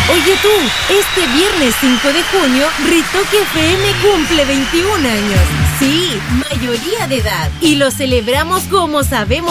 Oye tú, este viernes 5 de junio, Ritoque FM cumple 21 años. Sí, mayoría de edad. Y lo celebramos como sabemos